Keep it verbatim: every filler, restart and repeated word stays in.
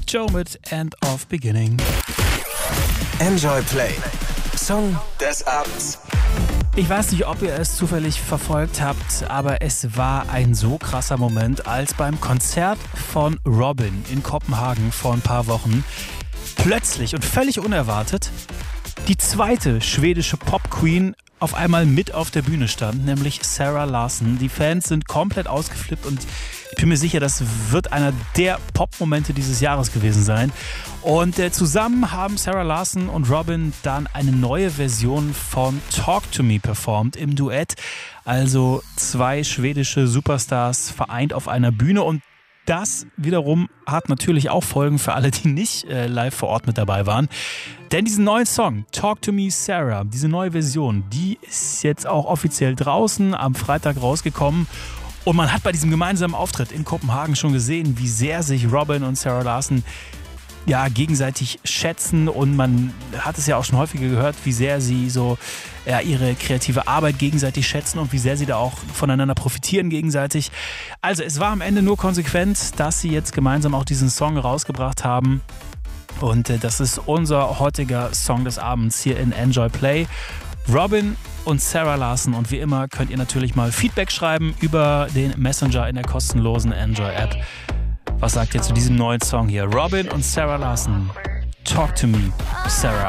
Joe mit End of Beginning. Enjoy Play. Song des Abends. Ich weiß nicht, ob ihr es zufällig verfolgt habt, aber es war ein so krasser Moment, als beim Konzert von Robyn in Kopenhagen vor ein paar Wochen plötzlich und völlig unerwartet die zweite schwedische Pop-Queen auf einmal mit auf der Bühne stand, nämlich Zara Larsson. Die Fans sind komplett ausgeflippt und ich bin mir sicher, das wird einer der Pop-Momente dieses Jahres gewesen sein. Und äh, zusammen haben Zara Larsson und Robyn dann eine neue Version von Talk to Me performt im Duett. Also zwei schwedische Superstars vereint auf einer Bühne, und das wiederum hat natürlich auch Folgen für alle, die nicht äh, live vor Ort mit dabei waren. Denn diesen neuen Song, Talk to Me Sarah, diese neue Version, die ist jetzt auch offiziell draußen, am Freitag rausgekommen. Und man hat bei diesem gemeinsamen Auftritt in Kopenhagen schon gesehen, wie sehr sich Robyn und Zara Larsson ja, gegenseitig schätzen, und man hat es ja auch schon häufiger gehört, wie sehr sie so ja, ihre kreative Arbeit gegenseitig schätzen und wie sehr sie da auch voneinander profitieren gegenseitig. Also es war am Ende nur konsequent, dass sie jetzt gemeinsam auch diesen Song rausgebracht haben, und äh, das ist unser heutiger Song des Abends hier in Enjoy Play. Robyn und Zara Larsson, und wie immer könnt ihr natürlich mal Feedback schreiben über den Messenger in der kostenlosen Enjoy-App. Was sagt ihr zu diesem neuen Song hier? Robyn und Zara Larsson. Talk to Me, Sarah.